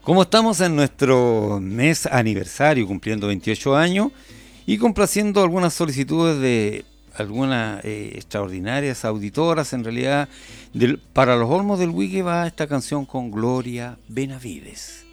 Como estamos en nuestro mes aniversario, cumpliendo 28 años, y complaciendo algunas solicitudes de algunas extraordinarias auditoras, en realidad, para los Olmos del Huique va esta canción con Gloria Benavides.